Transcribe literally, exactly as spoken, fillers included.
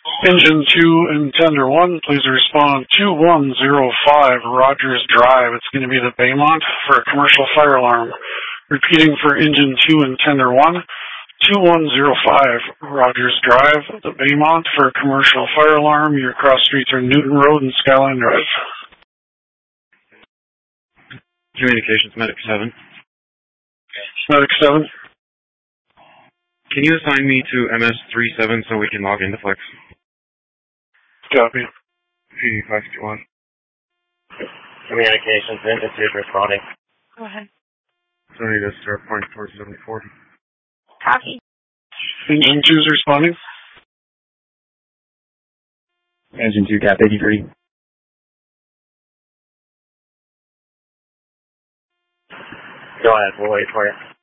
Engine two and Tender one, please respond two one zero five Rogers Drive. It's going to be the Baymont for a commercial fire alarm. Repeating for Engine two and Tender one, two one zero five Rogers Drive, the Baymont for a commercial fire alarm. Your cross streets are Newton Road and Skyline Drive. Communications, Medic seven. Medic seven. Can you assign me to M S three seven so we can log into Flex? Copy. P D five two one. Communications, Engine two is responding. Go ahead. Sorry, to start point four seventy-four. Copy. Engine two is responding. Engine two, Cap eighty-three. Go ahead, we'll wait for you.